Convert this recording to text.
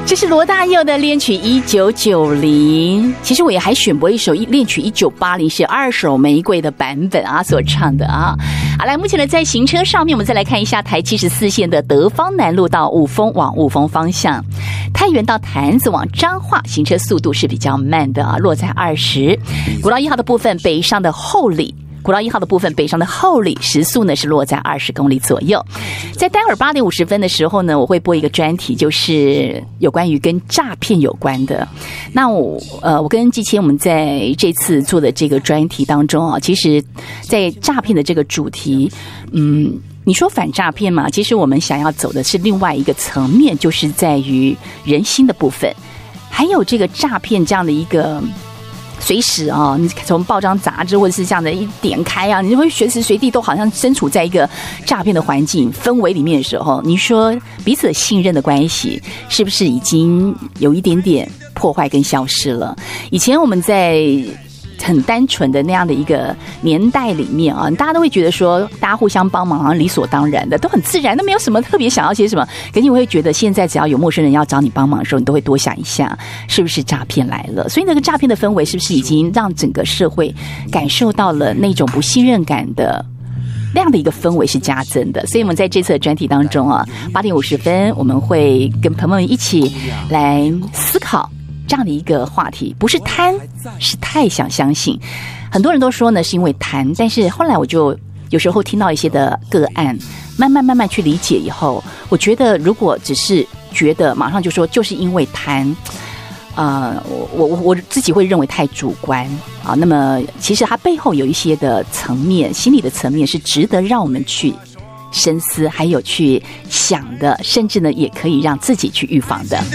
这是罗大佑的恋曲1990，其实我也还选播一首恋曲1980，是二手玫瑰的版本啊所唱的啊。好，来，目前呢在行车上面，我们再来看一下台74线的德芳南路到雾峰往雾峰方向，太原到潭子往彰化，行车速度是比较慢的啊，落在20。国道1号的部分，北上的后里。国道1号的部分，北上的后里时速呢是落在20公里左右。在待会儿8点50分的时候呢，我会播一个专题，就是有关于跟诈骗有关的。那我跟季谦我们在这次做的这个专题当中啊，其实在诈骗的这个主题，你说反诈骗嘛，其实我们想要走的是另外一个层面，就是在于人心的部分，还有这个诈骗这样的一个。随时啊，你从报章杂志或者是这样的一点开啊，你就会随时随地都好像身处在一个诈骗的环境氛围里面的时候，你说彼此的信任的关系是不是已经有一点点破坏跟消失了？以前我们在很单纯的那样的一个年代里面啊，大家都会觉得说大家互相帮忙好像理所当然的，都很自然，都没有什么特别想要些什么。可是你会觉得现在只要有陌生人要找你帮忙的时候，你都会多想一下是不是诈骗来了。所以那个诈骗的氛围是不是已经让整个社会感受到了那种不信任感的那样的一个氛围是加增的。所以我们在这次的专题当中啊，8点50分我们会跟朋友们一起来思考这样的一个话题，不是贪，是太想相信。很多人都说呢是因为贪，但是后来我就有时候听到一些的个案，慢慢去理解以后，我觉得如果只是觉得马上就说就是因为贪，我自己会认为太主观啊。那么其实它背后有一些的层面，心理的层面是值得让我们去深思，还有去想的，甚至呢也可以让自己去预防的。